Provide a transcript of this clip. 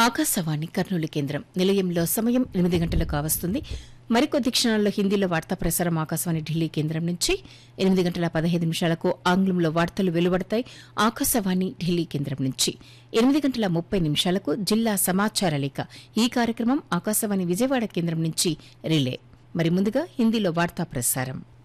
ఆకాశవాణి కర్నూలు కేంద్రం నిలయంలో సమయం 8 గంటలు కావస్తుంది. మరికొద్ది క్షణాల్లో హిందీలో వార్తా ప్రసారం ఆకాశవాణి ఢిల్లీ కేంద్రం నుంచి 8 గంటల 15 నిమిషాలకు ఆంగ్లంలో వార్తలు వెలువడతాయి. ఆకాశవాణి ఢిల్లీ కేంద్రం నుంచి 8 గంటల 30 నిమిషాలకు జిల్లా సమాచార లేఖ. ఈ కార్యక్రమం ఆకాశవాణి విజయవాడ కేంద్రం నుంచి రిలే. మరి ముందుగా హిందీలో వార్తా ప్రసారం.